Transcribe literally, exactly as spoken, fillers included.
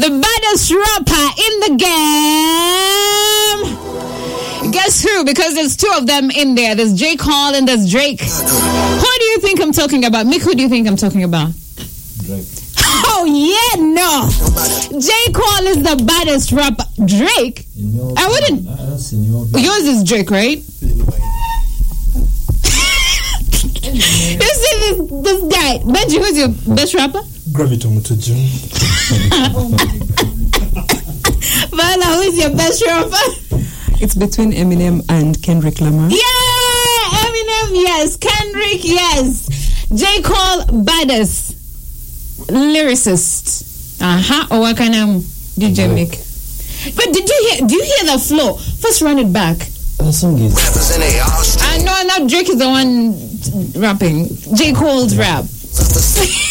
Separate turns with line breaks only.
the baddest rapper in the game. Guess who? Because there's two of them in there. There's J. Cole and there's Drake. Who do you think I'm talking about? Mick, who do you think I'm talking about?
Drake.
Oh, yeah, no. J. Cole is the baddest rapper. Drake? I wouldn't. Yours is Drake, right? You see this, this guy. Benji, who's your best rapper?
Gravito Mutuju.
Vala, who's your best rapper?
It's between Eminem and Kendrick Lamar.
Yeah, Eminem, yes. Kendrick, yes. J. Cole, baddest lyricist. Uh-huh. Or what kind of D J Mick? But did you hear? Do you hear the flow? First, run it back.
That song is.
I know, not Drake is the one rapping. J. Cole's rap.